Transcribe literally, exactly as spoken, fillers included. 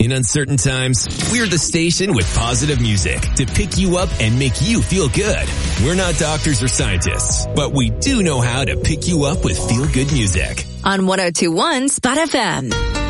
In uncertain times, we're the station with positive music to pick you up and make you feel good. We're not doctors or scientists, but we do know how to pick you up with feel-good music. On one oh two point one Spot F M.